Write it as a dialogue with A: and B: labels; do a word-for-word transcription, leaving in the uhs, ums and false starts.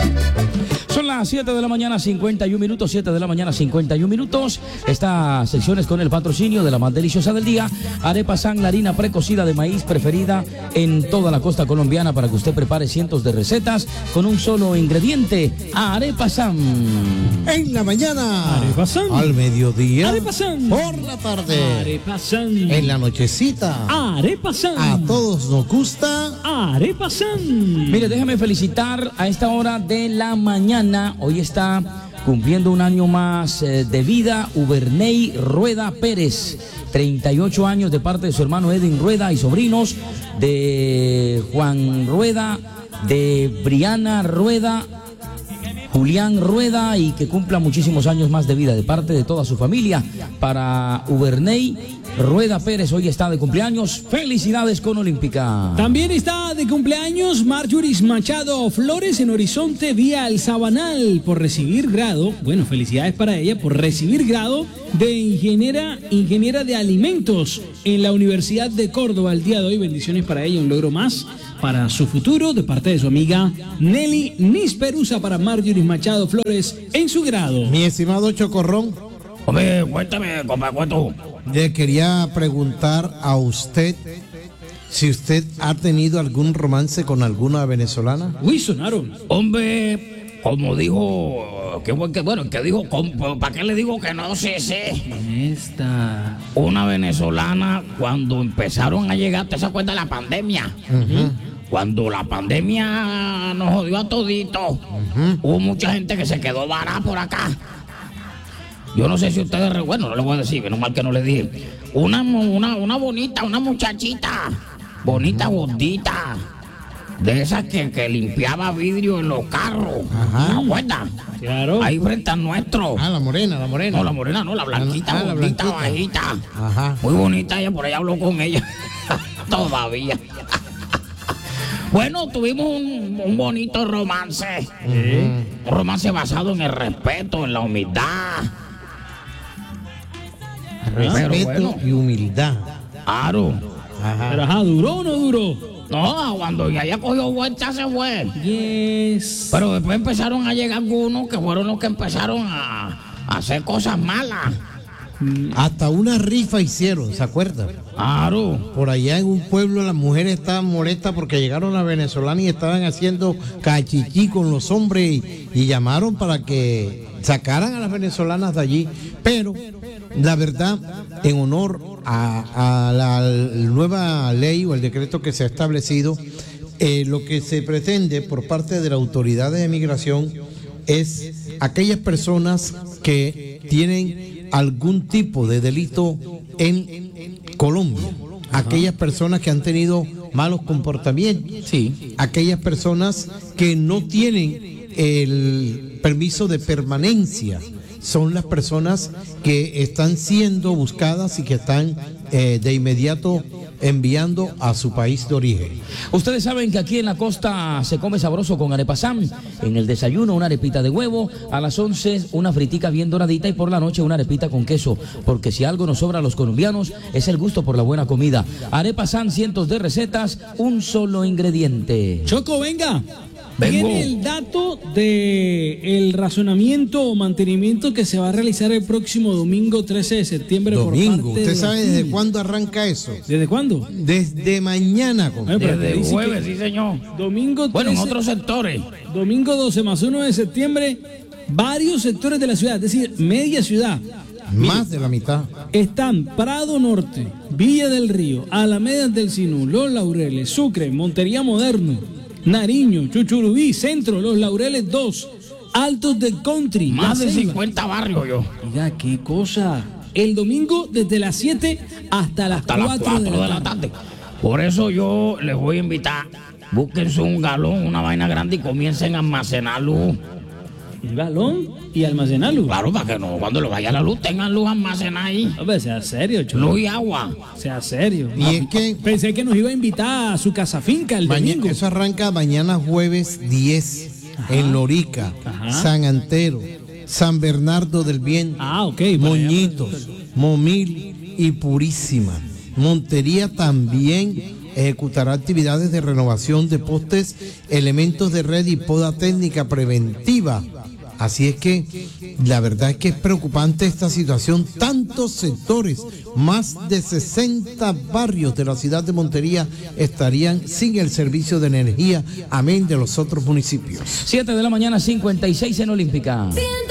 A: Son las siete de la mañana, cincuenta y un minutos, siete de la mañana, cincuenta y un minutos. Esta sección es con el patrocinio de la más deliciosa del día, Arepa San, la harina precocida de maíz preferida en toda la costa colombiana para que usted prepare cientos de recetas con un solo ingrediente, Arepa San.
B: En la mañana,
C: Arepa San.
B: Al mediodía,
C: Arepa San.
B: por la tarde,
C: Arepa San.
B: en la nochecita,
C: Arepa San.
B: a todos nos gusta
C: Arepa San.
A: Mire, déjeme felicitar a esta hora de la mañana. Hoy está cumpliendo un año más eh, de vida Uberney Rueda Pérez, treinta y ocho años, de parte de su hermano Edwin Rueda y sobrinos, de Juan Rueda, de Briana Rueda, Julián Rueda, y que cumpla muchísimos años más de vida de parte de toda su familia. Para Uberney Rueda Pérez, hoy está de cumpleaños. Felicidades con Olímpica.
C: También está de cumpleaños Marjorie Machado Flores en Horizonte vía El Sabanal por recibir grado, bueno, felicidades para ella, por recibir grado de ingeniera, ingeniera de alimentos en la Universidad de Córdoba el día de hoy. Bendiciones para ella, un logro más para su futuro de parte de su amiga Nelly Nisperusa para Marjorie Machado Flores en su grado.
B: mi estimado Chocorrón.
A: Hombre, cuéntame, compa, cuento.
B: Le quería preguntar a usted si usted ha tenido algún romance con alguna venezolana.
C: Uy, sonaron.
A: Hombre, como dijo, que, que bueno, que dijo, ¿para qué le digo que no? Sí, sí.
C: Esta.
A: Una venezolana, cuando empezaron a llegar, ¿te se acuerda de la pandemia? Uh-huh. Cuando la pandemia nos jodió a toditos, uh-huh. hubo mucha gente que se quedó varada por acá. Yo no sé si ustedes, bueno, no les voy a decir, menos mal que no les dije. Una, una, una bonita, una muchachita, bonita, uh-huh. gordita, de esas que, que limpiaba vidrio en los carros.
B: Ajá.
A: ¿Se acuerdan?
C: Claro.
A: Ahí frente al nuestro.
B: Ah, la morena, la morena.
A: No, la morena no, la blanquita,
B: ah, la
A: gordita,
B: blanquita.
A: bajita.
B: Ajá.
A: Muy bonita ella, por ahí habló con ella. Todavía. Bueno, tuvimos un, un bonito romance. Uh-huh. Un romance basado en el respeto, en la humildad.
B: Respeto
A: bueno.
B: y humildad.
A: Claro.
C: Ajá. Pero ajá, ¿duró o no duró?
A: No, cuando ya ella cogió vuelta se fue.
C: Yes.
A: Pero después empezaron a llegar algunos que fueron los que empezaron a, a hacer cosas malas.
B: Hasta una rifa hicieron, ¿se acuerdan?
A: Claro.
B: Por allá en un pueblo las mujeres estaban molestas porque llegaron las venezolanas y estaban haciendo cachichí con los hombres y, y llamaron para que sacaran a las venezolanas de allí. Pero la verdad, en honor a, a la nueva ley o el decreto que se ha establecido, eh, lo que se pretende por parte de las autoridades de migración es aquellas personas que tienen algún tipo de delito en Colombia, ajá. aquellas personas que han tenido malos comportamientos,
A: sí.
B: aquellas personas que no tienen el permiso de permanencia, son las personas que están siendo buscadas y que están eh, de inmediato enviando a su país de origen.
A: Ustedes saben que aquí en la costa se come sabroso con Arepa San. En el desayuno una arepita de huevo, a las once una fritica bien doradita y por la noche una arepita con queso. Porque si algo nos sobra a los colombianos es el gusto por la buena comida. Arepa San, cientos de recetas, un solo ingrediente.
C: Choco, venga.
A: Vengo.
C: Tiene el dato de el razonamiento o mantenimiento que se va a realizar el próximo domingo trece de septiembre.
B: Domingo,
C: por parte
B: ¿usted
C: de
B: sabe
C: la...
B: desde cuándo arranca eso?
C: ¿Desde cuándo?
B: Desde mañana.
C: Ay,
A: Desde el jueves, sí señor.
C: Domingo trece,
A: bueno, en otros sectores.
C: Domingo doce más uno de septiembre, varios sectores de la ciudad, es decir, media ciudad.
B: Más de la mitad.
C: Están Prado Norte, Villa del Río, Alameda del Sinú, Los Laureles, Sucre, Montería Moderno, Nariño, Chuchurubí, Centro, Los Laureles dos, Altos del Country.
A: Más de cincuenta barrios yo.
C: Mira, qué cosa. El domingo desde las siete hasta las
A: hasta las cuatro de la, de la tarde. Por eso yo les voy a invitar, búsquense un galón, una vaina grande y comiencen a almacenar luz.
C: Un galón y almacenar luz.
A: Claro, para que no, cuando le vaya la luz, tengan luz almacenada ahí.
C: A ver, sea serio, chulo.
A: Luz y agua.
C: Sea serio.
B: Y
C: no,
B: es que
C: pensé que nos iba a invitar a su casa finca el
B: mañana,
C: domingo.
B: eso arranca mañana jueves diez, ajá, en Lorica, ajá, San Antero, San Bernardo del Viento,
C: ah, ok,
B: Moñitos, Momil y Purísima. Montería también ejecutará actividades de renovación de postes, elementos de red y poda técnica preventiva. Así es que la verdad es que es preocupante esta situación. Tantos sectores, más de sesenta barrios de la ciudad de Montería estarían sin el servicio de energía, amén de los otros municipios.
A: siete de la mañana, cincuenta y seis en Olímpica.